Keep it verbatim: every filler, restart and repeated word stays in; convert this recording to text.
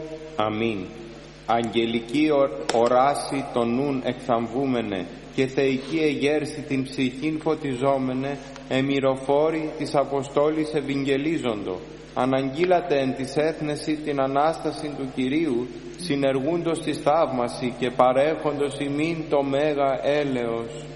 Αμήν. Αγγελική οράση το νουν εκθαμβούμενε και θεϊκή εγέρση την ψυχήν φωτιζόμενε, εμυροφόρη της Αποστόλης ευηγγελίζοντο, αναγγείλατε εν της έθνεση την Ανάσταση του Κυρίου, συνεργούντος της θαύμαση και παρέχοντος ημίν το μέγα έλεος.